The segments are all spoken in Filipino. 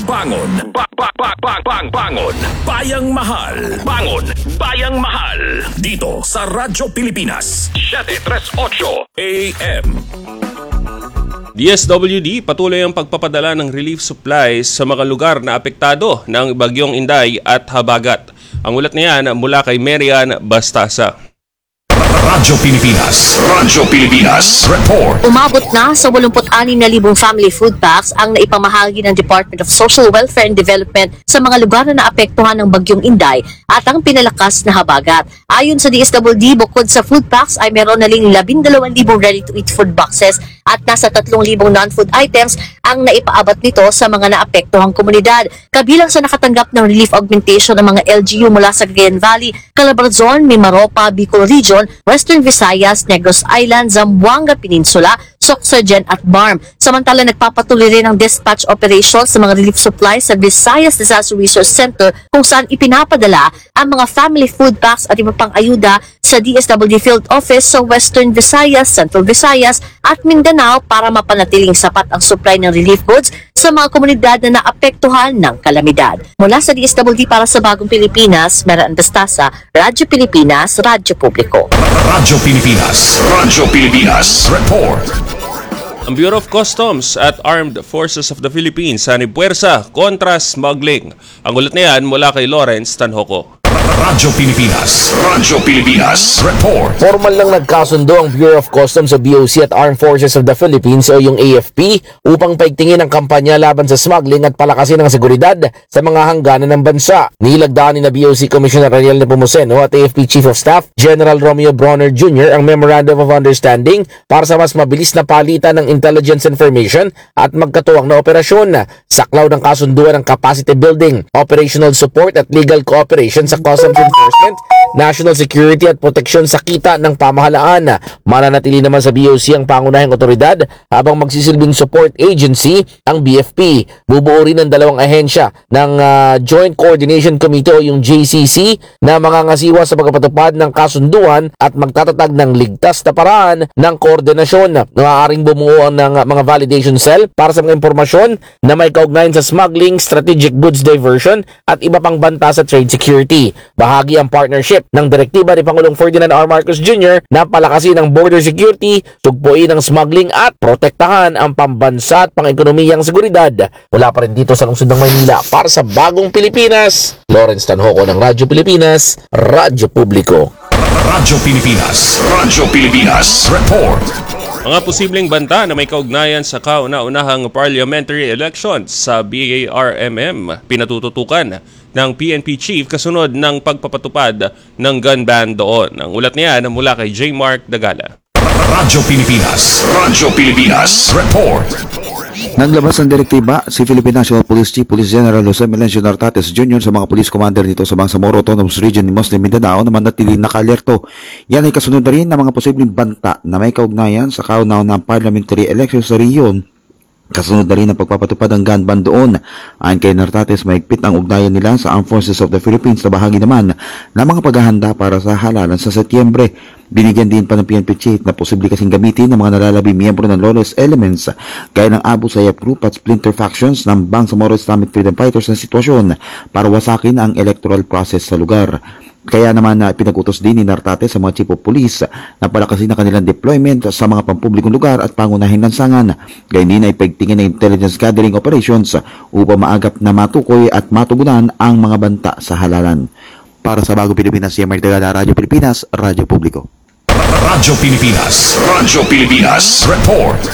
Bangon. Bangon. Bayang Mahal. Bangon. Bayang Mahal. Dito sa Radyo Pilipinas. 738 AM. DSWD patuloy ang pagpapadala ng relief supplies sa mga lugar na apektado ng Bagyong Inday at Habagat. Ang ulat niyan mula kay Marian Bastasa. Radyo Pilipinas Report. Umabot na sa 86,000 family food packs ang naipamahagi ng Department of Social Welfare and Development sa mga lugar na naapektuhan ng Bagyong Inday at ang pinalakas na Habagat. Ayon sa DSWD, bukod sa food packs ay meron na ring 12,000 ready-to-eat food boxes at nasa 3,000 non-food items ang naipaabot nito sa mga naapektuhang komunidad. Kabilang sa nakatanggap ng relief augmentation ng mga LGU mula sa Cagayan Valley, Calabarzon, Mimaropa, Bicol Region, Western Visayas, Negros Island, Zamboanga Peninsula, Sorsogen at BARM. Samantala, nagpapatuloy rin ang dispatch operations sa mga relief supplies sa Visayas Disaster Resource Center kung saan ipinapadala ang mga family food packs at iba pang ayuda sa DSWD Field Office sa Western Visayas, Central Visayas at Mindanao para mapanatiling sapat ang supply ng relief goods sa mga komunidad na naapektuhan ng kalamidad. Mula sa DSWD para sa Bagong Pilipinas, Marian Bastasa, Radyo Pilipinas, Radyo Publiko. Radyo Pilipinas Report. Ang Bureau of Customs at Armed Forces of the Philippines sa puwersa kontra smuggling. Ang ulat niyan mula kay Lawrence Tanhoco. Radyo Pilipinas Report. Formal lang nagkasundo ang Bureau of Customs sa BOC at Armed Forces of the Philippines o yung AFP upang paigtingin ang kampanya laban sa smuggling at palakasin ang seguridad sa mga hangganan ng bansa. Nilagdaan ni na BOC Commissioner Ariel Nepomuceno at AFP Chief of Staff General Romeo Bronner Jr. ang Memorandum of Understanding para sa mas mabilis na palitan ng intelligence information at magkatuwang na operasyon. Saklaw ng kasunduan ng capacity building, operational support at legal cooperation sa Customs Enforcement, national security at proteksyon sa kita ng pamahalaan. Mananatili naman sa BOC ang pangunahing otoridad habang magsisilbing support agency ang BFP. Bubuo rin ng dalawang ahensya ng Joint Coordination Committee o yung JCC na mangangasiwa sa pagpapatupad ng kasunduan at magtatatag ng ligtas na paraan ng koordinasyon. Maaaring bumuo ng mga validation cell para sa mga impormasyon na may kaugnayan sa smuggling, strategic goods diversion at iba pang banta sa trade security. Bahagi ang partnership ng direktiba ni Pangulong Ferdinand R. Marcos Jr. na palakasin ang border security, sugpuin ang smuggling at protektahan ang pambansa at pang-ekonomiyang seguridad. Wala pa rin dito sa lungsod ng Maynila. Para sa Bagong Pilipinas, Lawrence Tanhoco ng Radyo Pilipinas, Radyo Publiko. Radyo Pilipinas Report. Mga posibleng banta na may kaugnayan sa kauna-unahang parliamentary elections sa BARMM pinatututukan ng PNP Chief kasunod ng pagpapatupad ng gun ban doon. Ang ulat niya na mula kay J. Mark Dagala. Radyo Pilipinas Report. Naglabas ng direktiba si Philippine National Police Chief Police General Jose Melencio Nartates Jr. sa mga police commander dito sa Bangsamoro Autonomous Region ni Muslim Mindanao na manatiling naka-alerto. Yan ay kasunod na rin ng mga posibleng banta na may kaugnayan sa kauna-unahang parliamentary elections sa riyon. Kasunod na rin ang pagpapatupad ng gun ban doon. Ayon kay Nartates, mahigpit ang ugnayan nila sa Armed Forces of the Philippines na bahagi naman ng mga paghahanda para sa halalan sa Setyembre. Binigyan din pa ng PNP Chief na posible kasing gamitin ng mga nalalabing miyembro ng lawless elements gaya ng Abu Sayyaf Group at splinter factions ng Bangsamoro Islamic Freedom Fighters na sitwasyon para wasakin ang electoral process sa lugar. Kaya naman na pinag-utos din ni Nartates sa mga chief of police na palakasin ang kanilang deployment sa mga pampublikong lugar at pangunahing lansangan. Gayun din ay pagtingin ng intelligence gathering operations upang maagap na matukoy at matugunan ang mga banta sa halalan. Para sa Bagong Pilipinas, si Emer Dagala, Radyo Pilipinas, Radyo Publiko. Radyo Pilipinas Report.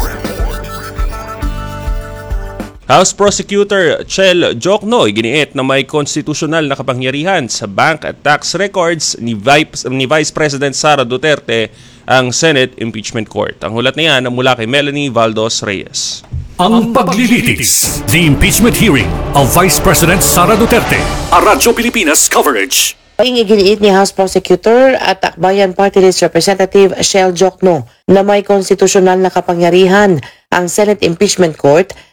House Prosecutor Chel Jokno iginiit na may konstitusyonal na kapangyarihan sa bank at tax records ni Vice President Sara Duterte ang Senate Impeachment Court. Ang hulat niya na mula kay Melanie Valdos Reyes. Ang paglilitis, the impeachment hearing of Vice President Sara Duterte. A Radyo Pilipinas coverage. Iginiit ni House Prosecutor at Akbayan Party List Representative Chel Jokno na may konstitusyonal na kapangyarihan ang Senate Impeachment Court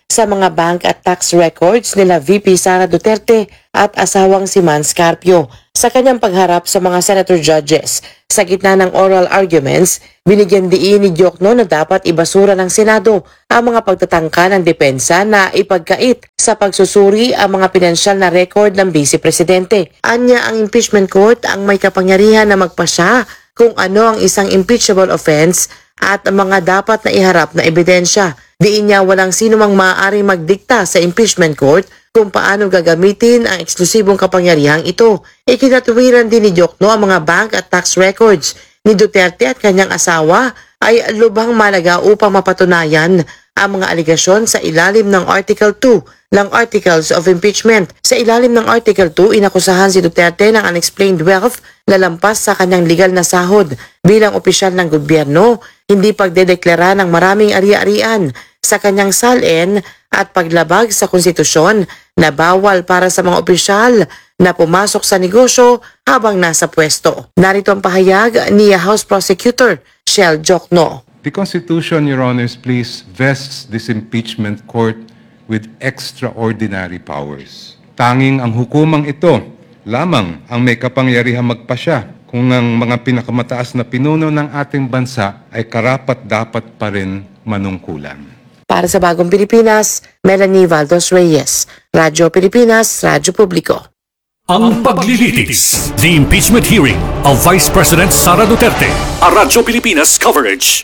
sa mga bank at tax records nila VP Sara Duterte at asawang si Mans Carpio. Sa kanyang pagharap sa mga senator judges, sa gitna ng oral arguments, binigyan diin ni Diokno na dapat ibasura ng Senado ang mga pagtatangka ng depensa na ipagkait sa pagsusuri ang mga pinansyal na record ng Vice Presidente. Anya ang impeachment court ang may kapangyarihan na magpasya kung ano ang isang impeachable offense at ang mga dapat na iharap na ebidensya. Diin niya walang sino mang maaaring magdikta sa impeachment court kung paano gagamitin ang eksklusibong kapangyarihang ito. Ikinatuwiran din ni Diokno ang mga bank at tax records ni Duterte at kanyang asawa ay lubhang malaga upang mapatunayan ang mga aligasyon sa ilalim ng Article 2 ng Articles of Impeachment. Sa ilalim ng Article 2, inakusahan si Duterte ng unexplained wealth lalampas sa kanyang legal na sahod bilang opisyal ng gobyerno, hindi pagdedeklara ng maraming ari-arian sa kanyang salin at paglabag sa konstitusyon na bawal para sa mga opisyal na pumasok sa negosyo habang nasa pwesto. Narito ang pahayag ni House Prosecutor Shell Diokno. The Constitution, Your Honors, please vests this impeachment court with extraordinary powers. Tanging ang hukumang ito lamang ang may kapangyarihang magpasya kung ang mga pinakamataas na pinuno ng ating bansa ay karapat-dapat pa rin manungkulan. Para sa Bagong Pilipinas, Melanie Valdos Reyes, Radyo Pilipinas, Radyo Publiko. Ang paglilitis, the impeachment hearing of Vice President Sara Duterte. A Radyo Pilipinas coverage.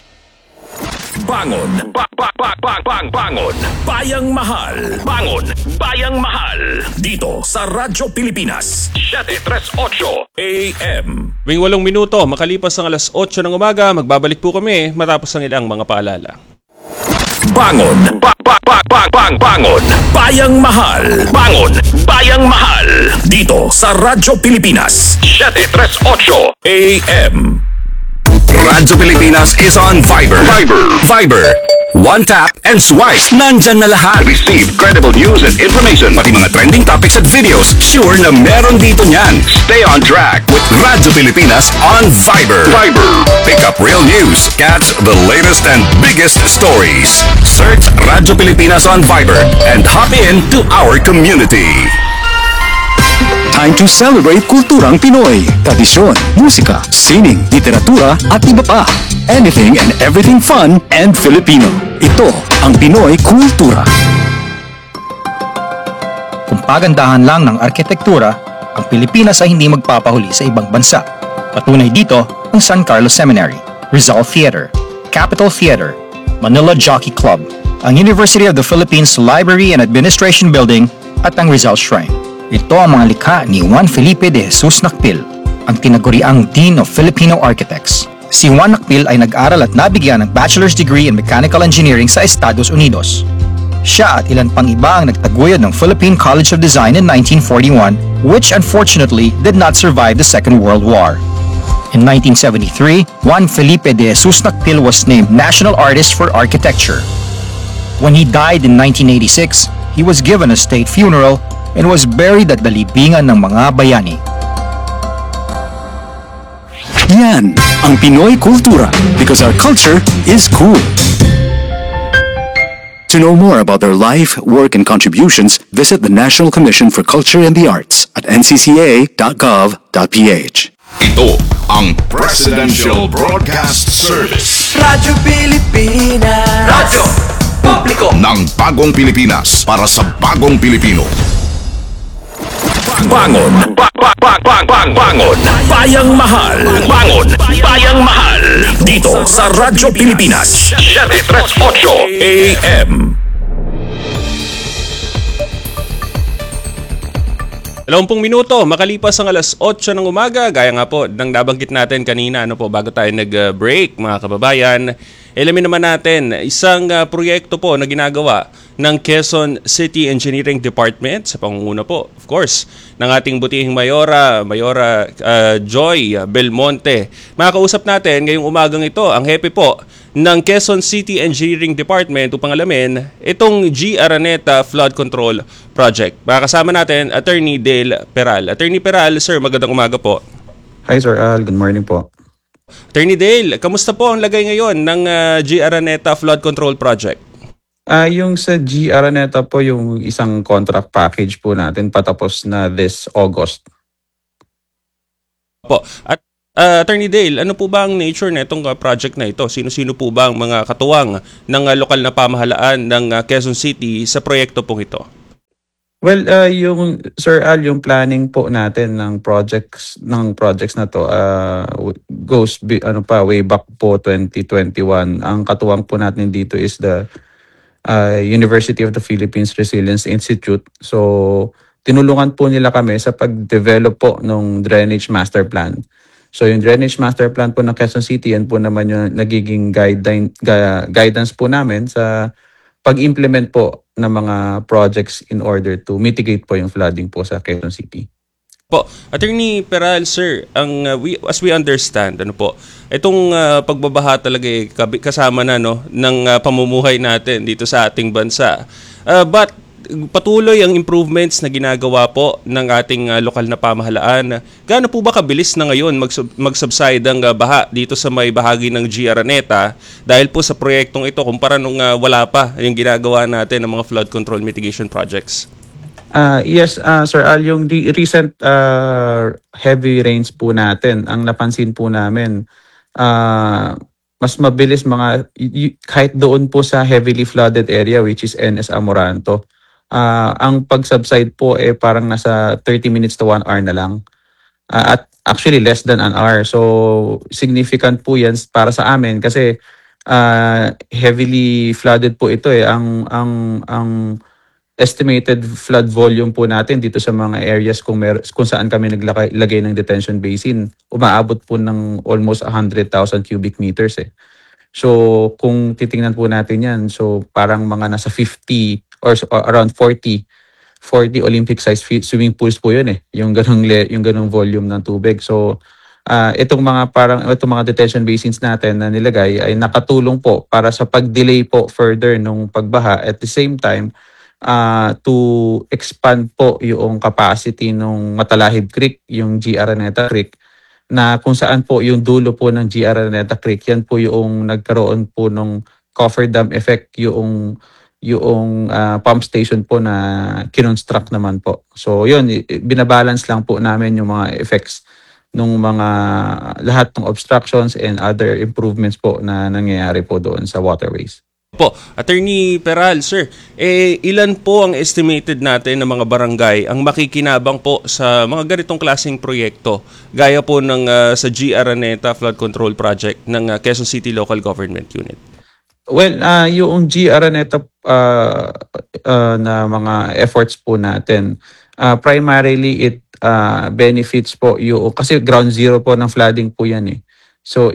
Bangon! Bangon! Bayang Mahal! Bangon! Bayang Mahal! Dito sa Radyo Pilipinas, 738 AM. Tuwing 8 minuto, makalipas ang alas 8 ng umaga, magbabalik po kami matapos ang ilang mga paalala. Bangon! Bangon! Bayang Mahal! Bangon! Bayang Mahal! Dito sa Radyo Pilipinas, 738 AM. Radyo Pilipinas is on Viber. One tap and swipe. Nandyan na lahat. Receive credible news and information. Pati mga trending topics at videos. Sure na meron dito niyan. Stay on track with Radyo Pilipinas on Viber. Pick up real news. Catch the latest and biggest stories. Search Radyo Pilipinas on Viber and hop in to our community. Time to celebrate kulturang Pinoy, tradisyon, musika, sining, literatura at iba pa. Anything and everything fun and Filipino. Ito ang Pinoy Kultura. Kung pagandahan lang ng arkitektura, ang Pilipinas ay hindi magpapahuli sa ibang bansa. Patunay dito ang San Carlos Seminary, Rizal Theater, Capitol Theater, Manila Jockey Club, ang University of the Philippines Library and Administration Building at ang Rizal Shrine. Ito ang mga likha ni Juan Felipe de Jesus Nakpil, ang tinaguriang Dean of Filipino Architects. Si Juan Nakpil ay nag-aral at nabigyan ng bachelor's degree in mechanical engineering sa Estados Unidos. Siya at ilan pang iba ang nagtaguyod ng Philippine College of Design in 1941, which unfortunately did not survive the Second World War. In 1973, Juan Felipe de Jesus Nakpil was named National Artist for Architecture. When he died in 1986, he was given a state funeral and was buried at the libingan ng mga bayani. Yan ang Pinoy Kultura, because our culture is cool. To know more about their life, work, and contributions, visit the National Commission for Culture and the Arts at ncca.gov.ph. Ito ang Presidential Broadcast Service. Radyo Pilipinas. Radyo Publiko Ng Bagong Pilipinas para sa Bagong Pilipino. Bangon! Bangon! Bayang Mahal! Bangon! Bayang Mahal! Dito sa Radyo Pilipinas, 738 AM. 20 minuto, makalipas ang alas 8 ng umaga, gaya nga po ng nabanggit natin kanina bago tayo nag-break, mga kababayan. Alamin naman natin, isang proyekto po na ginagawa ng Quezon City Engineering Department sa pangunguna po, of course, ng ating butihing Mayora Joy Belmonte. Makakausap natin ngayong umagang ito ang hepe po ng Quezon City Engineering Department upang alamin itong G. Araneta Flood Control Project. Makakasama natin Attorney Dale Peral. Attorney Peral, sir, magandang umaga po. Hi Sir Al, good morning po. Attorney Dale, kamusta po ang lagay ngayon ng G. Araneta Flood Control Project? Yung sa G Araneta po, yung isang contract package po natin patapos na this August. Po. At Attorney Dale, ano po ba ang nature na itong project na ito? Sino-sino po ba ang mga katuwang ng lokal na pamahalaan ng Quezon City sa proyekto pong ito? Well, yung Sir Al, yung planning po natin ng projects na to goes way back po 2021. Ang katuwang po natin dito is the University of the Philippines Resilience Institute. So, tinulungan po nila kami sa pag-develop po ng drainage master plan. So, yung drainage master plan po ng Quezon City, yan po naman yung nagiging guidance po namin sa pag-implement po ng mga projects in order to mitigate po yung flooding po sa Quezon City. Po, Attorney Peral, sir, as we understand, itong pagbabaha talaga kasama na ng pamumuhay natin dito sa ating bansa. But patuloy ang improvements na ginagawa po ng ating lokal na pamahalaan. Gaano po ba kabilis na ngayon mag-subside ang baha dito sa may bahagi ng G Araneta dahil po sa proyektong ito kumpara nung wala pa yung ginagawa natin ng mga flood control mitigation projects? Yes, Sir Al, yung recent heavy rains po natin, ang napansin po namin, mas mabilis kahit doon po sa heavily flooded area which is NS Amoranto. Ang pag-subside po parang nasa 30 minutes to 1 hour na lang. At actually less than an hour. So significant po yan para sa amin kasi heavily flooded po ito ang estimated flood volume po natin dito sa mga areas kung saan kami naglagay ng detention basin, umaabot po ng almost 100,000 cubic meters . So kung titingnan po natin yan, so parang mga nasa 50 or around 40 Olympic size swimming pools po yun yung ganung volume ng tubig. So itong mga detention basins natin na nilagay ay nakatulong po para sa pag-delay po further nung pagbaha, at the same time to expand po yung capacity ng Matalahib Creek, yung G Araneta Creek, na kung saan po yung dulo po ng G Araneta Creek, yan po yung nagkaroon po ng coffer dam effect, yung pump station po na kinonstruct naman po. So yun, binabalance lang po namin yung mga effects ng mga lahat ng obstructions and other improvements po na nangyayari po doon sa waterways. Po, Attorney Peral, sir, ilan po ang estimated natin ng mga barangay ang makikinabang po sa mga ganitong klaseng proyekto gaya po ng sa G Araneta Flood Control Project ng Quezon City Local Government Unit? Well, yung G Araneta na mga efforts po natin, primarily it benefits po kasi ground zero po ng flooding po yan . So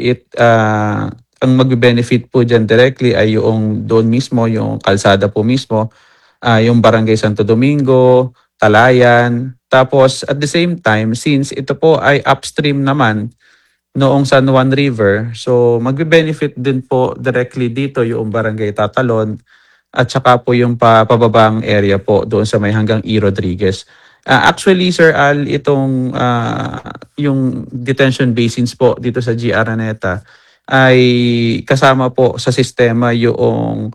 ang magbe-benefit po dyan directly ay yung doon mismo, yung kalsada po mismo, yung Barangay Santo Domingo, Talayan. Tapos at the same time, since ito po ay upstream naman noong San Juan River, so magbe-benefit din po directly dito yung Barangay Tatalon at saka po yung pababang area po doon sa may hanggang E. Rodriguez. Actually, Sir Al, itong yung detention basins po dito sa G Araneta ay kasama po sa sistema yung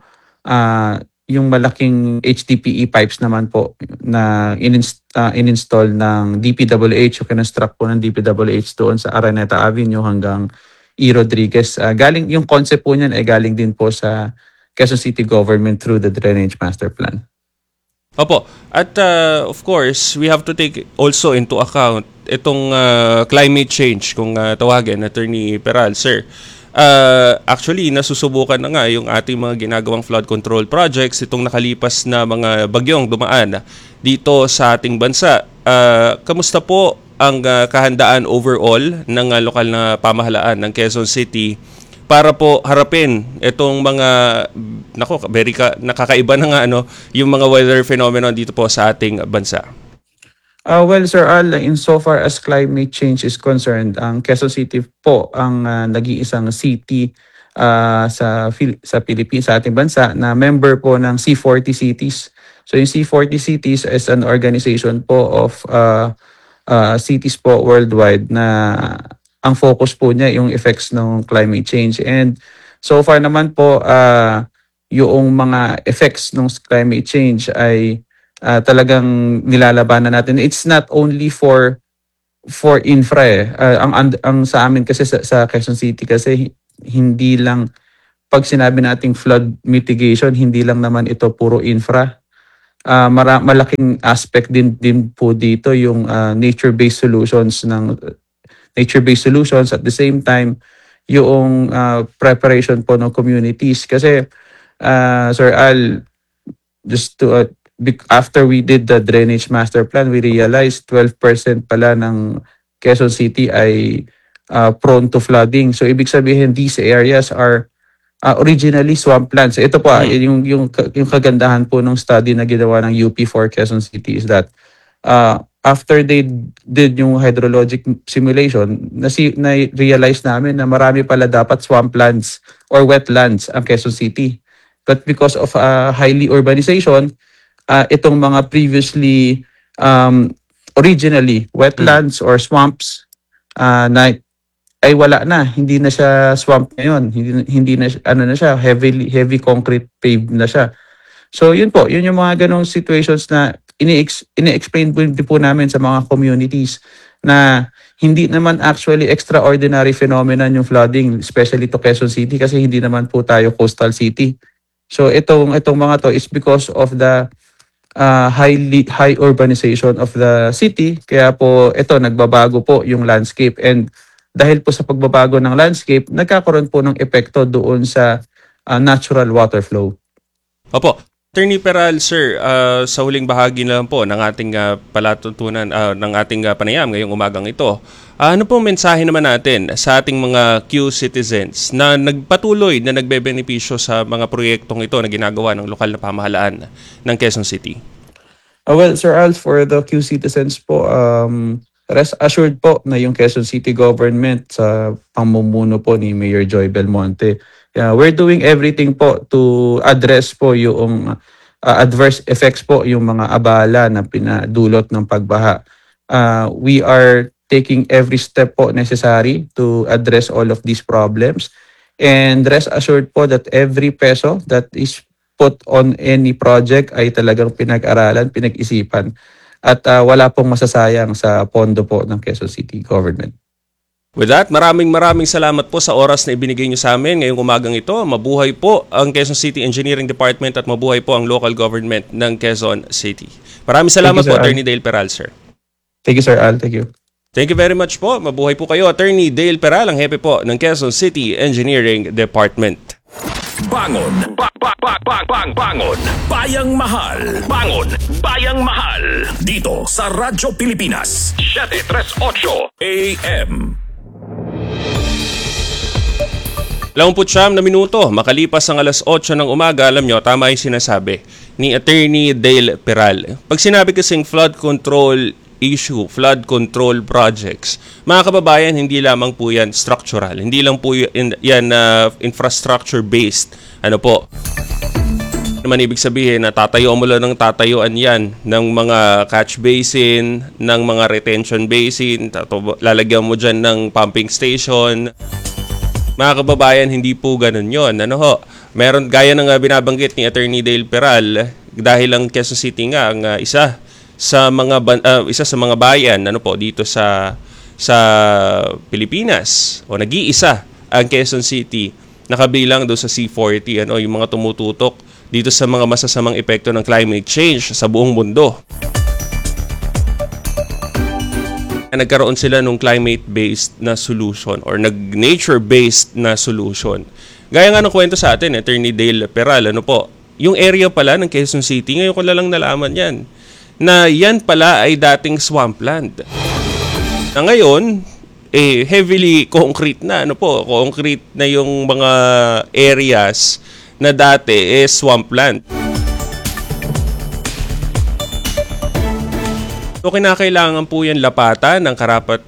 malaking HDPE pipes naman po na in-install ng DPWH o kinonstruct po ng DPWH doon sa Araneta Avenue hanggang E. Rodriguez. Yung concept po niyan ay galing din po sa Quezon City Government through the Drainage Master Plan. Opo. At of course, we have to take also into account itong climate change kung tawagin, Attorney Peral, sir. Actually, nasusubukan na nga yung ating mga ginagawang flood control projects itong nakalipas na mga bagyong dumaan dito sa ating bansa. Kamusta po ang kahandaan overall ng lokal na pamahalaan ng Quezon City para po harapin itong mga nakakaiba na nga yung mga weather phenomenon dito po sa ating bansa? Well, Sir Al, insofar as climate change is concerned, ang Quezon City po ang nag-iisang city sa Pilipinas, sa ating bansa, na member po ng C40 Cities. So yung C40 Cities is an organization po of cities po worldwide na ang focus po niya yung effects ng climate change. And so far naman po, yung mga effects ng climate change ay talagang nilalabanan natin. It's not only for infra eh. Ang sa amin kasi sa Quezon City kasi hindi lang pag sinabi nating flood mitigation, hindi lang naman ito puro infra. Malaking aspect din po dito yung nature-based solutions at the same time yung preparation po ng communities kasi Sir Al, just to after we did the drainage master plan, we realized 12% pala ng Quezon City ay prone to flooding. So ibig sabihin these areas are originally swamplands. Ito po yung kagandahan po ng study na ginawa ng UP for Quezon City is that after they did yung hydrologic simulation, na-realize namin na marami pala dapat swamplands or wetlands ang Quezon City. But because of highly urbanization, itong mga previously originally wetlands or swamps ay wala na, hindi na siya swamp ngayon, hindi na siya heavy concrete paved na siya. So yun yung mga ganong situations na ini-explain po namin sa mga communities na hindi naman actually extraordinary phenomenon yung flooding, especially to Quezon City kasi hindi naman po tayo coastal city. So itong mga to is because of the high urbanization of the city, kaya po ito nagbabago po yung landscape, and dahil po sa pagbabago ng landscape, nagkakaroon po ng epekto doon sa natural water flow. Opo. Attorney Peral, sir, sa huling bahagi na lang po ng ating palatuntunan, ng ating panayam ngayong umagang ito, ano pong mensahe naman natin sa ating mga Q citizens na nagpatuloy na nagbebenepisyo sa mga proyektong ito na ginagawa ng lokal na pamahalaan ng Quezon City? Well, Sir Al, for the Q citizens po, rest assured po na yung Quezon City government sa pamumuno po ni Mayor Joy Belmonte, we're doing everything po to address po yung adverse effects po, yung mga abala na pinadulot ng pagbaha. We are taking every step po necessary to address all of these problems, and rest assured po that every peso that is put on any project ay talagang pinag-aralan, pinag-isipan. At wala pong masasayang sa pondo po ng Quezon City government. With that, maraming salamat po sa oras na ibinigay niyo sa amin ngayong umagang ito. Mabuhay po ang Quezon City Engineering Department at mabuhay po ang local government ng Quezon City. Maraming salamat po, Attorney Dale Peral, sir. Thank you, Sir Al. Thank you. Thank you very much po. Mabuhay po kayo, Attorney Dale Peral, ang hepe po ng Quezon City Engineering Department. Bangon. Bangon. Bayang Mahal. Bangon. Bayang Mahal. Dito sa Radyo Pilipinas. 738 AM. 29 na minuto, makalipas ang alas 8 ng umaga, alam nyo, tama yung sinasabi ni Attorney Dale Peral. Pag sinabi kasing flood control issue, flood control projects, mga kababayan, hindi lamang po yan structural, hindi lang po yan infrastructure-based. Ano po? Naman ibig sabihin na tatayo mo lang ng tatayuan yan ng mga catch basin, ng mga retention basin, lalagyan mo dyan ng pumping station. Mga kababayan, hindi po ganun yon. Ano ho? Meron, gaya ng binabanggit ni Attorney Dale Peral, dahil ang Quezon City nga ang isa sa mga bayan ano po dito sa Pilipinas, o nag-iisa ang Quezon City nakabilang doon sa C40, yung mga tumututok dito sa mga masasamang epekto ng climate change sa buong mundo. Nagkaroon sila ng climate-based na solution or nature-based na solution. Gaya nga ng kwento sa atin, Attorney Dale Peral, yung area pala ng Quezon City, ngayon ko lang nalaman yan, na yan pala ay dating swampland. Na ngayon, heavily concrete na, concrete na yung mga areas na dati swampland. So kinakailangan po yan lapatan ng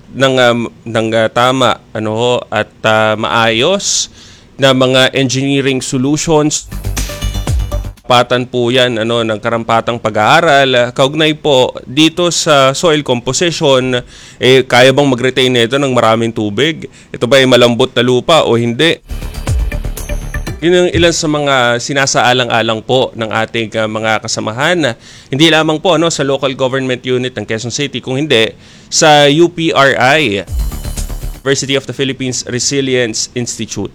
tama at maayos na mga engineering solutions. Lapatan po yan ng karampatang pag-aaral. Kaugnay po dito sa soil composition, kaya bang mag-retain nito ng maraming tubig? Ito ba ay malambot na lupa o hindi? Yun yung ilan sa mga sinasaalang-alang po ng ating mga kasamahan. Hindi lamang po sa local government unit ng Quezon City, kung hindi sa UPRI, University of the Philippines Resilience Institute.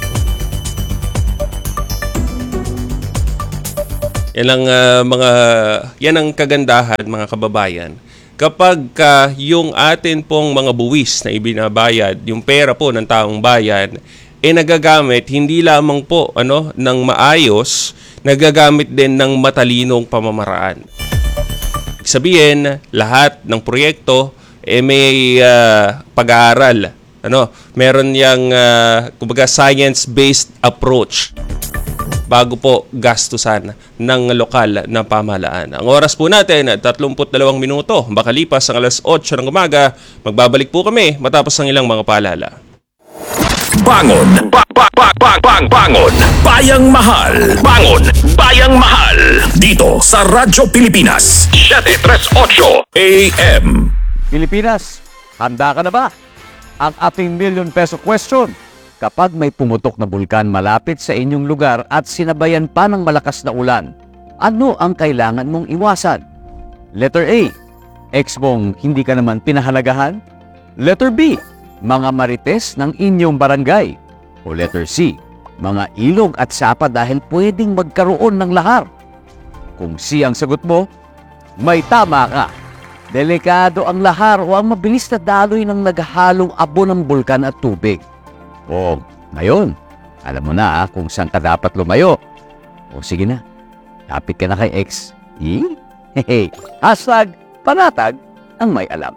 Yan ang kagandahan, mga kababayan. Kapag yung atin pong mga buwis na ibinabayad, yung pera po ng taong bayan, nagagamit hindi lamang po ng maayos, nagagamit din ng matalinong pamamaraan. Ibig sabihin, lahat ng proyekto may pag-aaral. Meron yang kumbaga science-based approach bago po gastusan ng lokal na pamahalaan. Ang oras po natin, 32 minuto. Makalipas ang alas 8 ng umaga, magbabalik po kami matapos ang ilang mga paalala. Bangon. Bangon. Bayang Mahal. Bangon. Bayang Mahal. Dito sa Radyo Pilipinas. 738 AM. Pilipinas, handa ka na ba? Ang ating million peso question. Kapag may pumutok na bulkan malapit sa inyong lugar at sinabayan pa ng malakas na ulan, ano ang kailangan mong iwasan? Letter A, ex mong hindi ka naman pinahalagahan? Letter B, mga marites ng inyong barangay? O letter C, mga ilog at sapa dahil pwedeng magkaroon ng lahar? Kung C ang sagot mo, may tama ka. Delikado ang lahar o ang mabilis na daloy ng naghahalong abo ng bulkan at tubig. O ngayon, alam mo na kung saan ka dapat lumayo. O sige na, lapit ka na kay ex. Hashtag panatag ang may alam.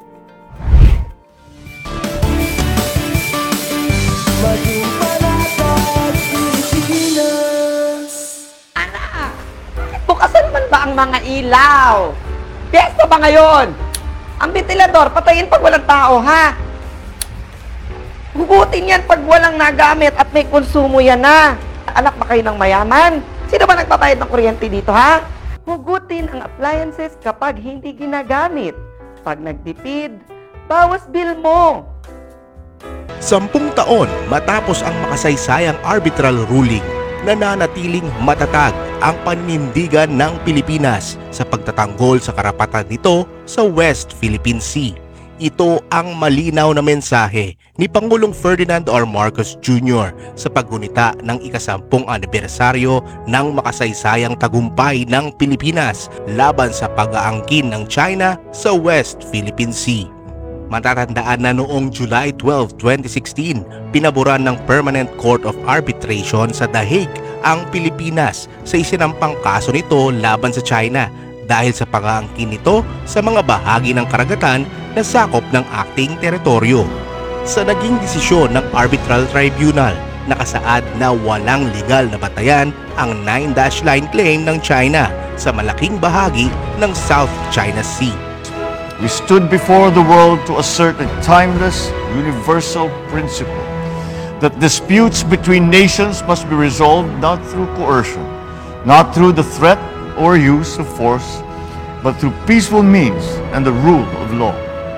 Anak, bukasan man ba ang mga ilaw? Piyesta ba ngayon? Ang ventilador, patayin pag walang tao, ha? Hugutin yan pag walang nagamit at may konsumo yan na. Anak ba kayo ng mayaman? Sino ba nagpapayad ng kuryente dito, ha? Hugutin ang appliances kapag hindi ginagamit. Pag nagtipid, bawas bill mo. 10 taon matapos ang makasaysayang arbitral ruling, nananatiling matatag ang paninindigan ng Pilipinas sa pagtatanggol sa karapatan nito sa West Philippine Sea. Ito ang malinaw na mensahe ni Pangulong Ferdinand R. Marcos Jr. sa paggunita ng ika-10 anibersaryo ng makasaysayang tagumpay ng Pilipinas laban sa pag-aangkin ng China sa West Philippine Sea. Matatandaan na noong July 12, 2016, pinaboran ng Permanent Court of Arbitration sa The Hague ang Pilipinas sa isinampang kaso nito laban sa China dahil sa pag-aangkin nito sa mga bahagi ng karagatan na sakop ng acting teritoryo. Sa naging desisyon ng Arbitral Tribunal, nakasaad na walang legal na batayan ang 9-dash line claim ng China sa malaking bahagi ng South China Sea. We stood before the world to assert a timeless, universal principle that disputes between nations must be resolved not through coercion, not through the threat or use of force, but through peaceful means and the rule of law.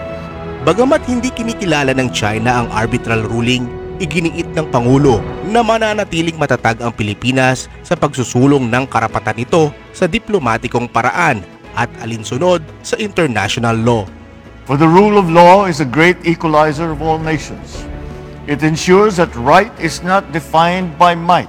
Bagamat hindi kinikilala ng China ang arbitral ruling, iginiit ng Pangulo na mananatiling matatag ang Pilipinas sa pagsusulong ng karapatan nito sa diplomatikong paraan at alinsunod sa international law. For the rule of law is a great equalizer of all nations. It ensures that right is not defined by might,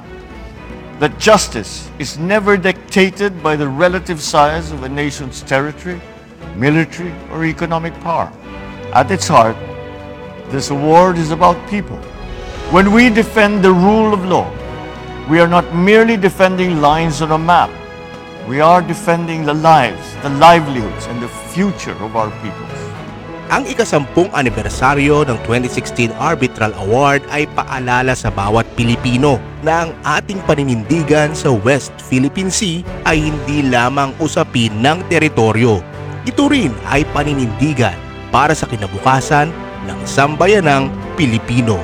that justice is never dictated by the relative size of a nation's territory, military, or economic power. At its heart, this award is about people. When we defend the rule of law, we are not merely defending lines on a map. We are defending the lives, the livelihoods, and the future of our peoples. Ang ika-10 anibersaryo ng 2016 Arbitral Award ay paalala sa bawat Pilipino na ang ating paninindigan sa West Philippine Sea ay hindi lamang usapin ng teritoryo. Ito rin ay paninindigan para sa kinabukasan ng sambayanang Pilipino.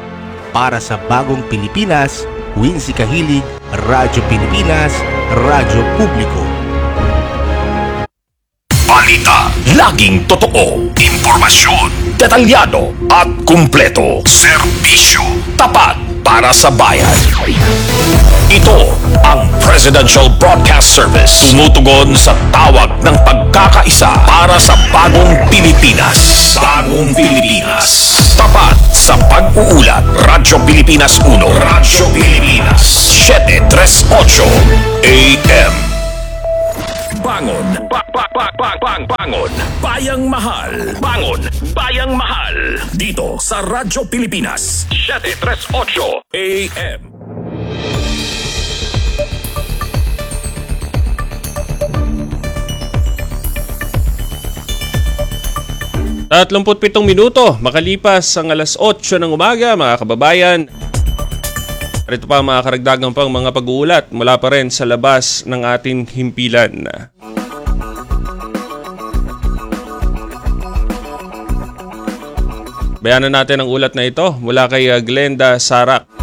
Para sa bagong Pilipinas, Wincy Kahilig, Radyo Pilipinas, Radyo Publiko. Balita, laging totoo. Impormasyon, detalyado at kumpleto. Serbisyo, tapat para sa bayan. Ito ang Presidential Broadcast Service. Tumutugon sa tawag ng pagkakaisa para sa bagong Pilipinas. Bagong Pilipinas. Tapat sa pag-uulat. Radyo Pilipinas 1. Radyo Pilipinas 738 AM. Bangon. Bangon. Bayang Mahal. Bangon. Bayang Mahal. Dito sa Radyo Pilipinas 738 AM. At 37 minuto, makalipas ang alas 8 ng umaga, mga kababayan. Rito pa mga karagdagang pang mga pag-uulat mula pa rin sa labas ng ating himpilan. Bayanan natin ang ulat na ito mula kay Glenda Sarak.